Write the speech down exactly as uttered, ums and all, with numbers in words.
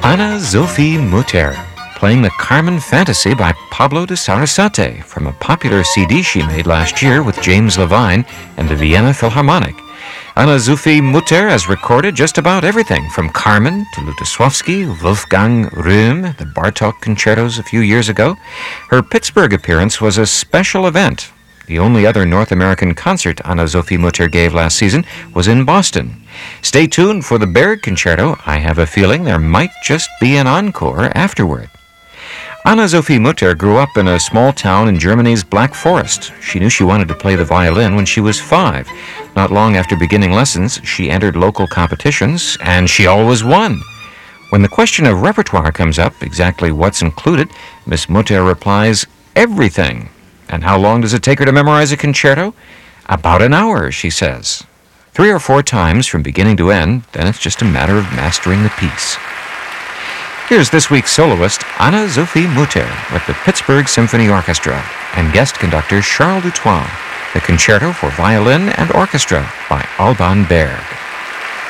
Anna-Sophie Mutter, playing the Carmen Fantasy by Pablo de Sarasate from a popular C D she made last year with James Levine and the Vienna Philharmonic. Anna-Sophie Mutter has recorded just about everything from Carmen to Lutoslawski, Wolfgang Röhm, the Bartók concertos a few years ago. Her Pittsburgh appearance was a special event. The only other North American concert Anna-Sophie Mutter gave last season was in Boston. Stay tuned for the Berg Concerto. I have a feeling there might just be an encore afterward. Anna-Sophie Mutter grew up in a small town in Germany's Black Forest. She knew she wanted to play the violin when she was five. Not long after beginning lessons, she entered local competitions, and she always won. When the question of repertoire comes up, exactly what's included, Miss Mutter replies, everything. And how long does it take her to memorize a concerto? About an hour, she says. Three or four times from beginning to end, then it's just a matter of mastering the piece. Here's this week's soloist, Anna-Sophie Mutter, with the Pittsburgh Symphony Orchestra, and guest conductor Charles Dutoit, the Concerto for Violin and Orchestra by Alban Berg.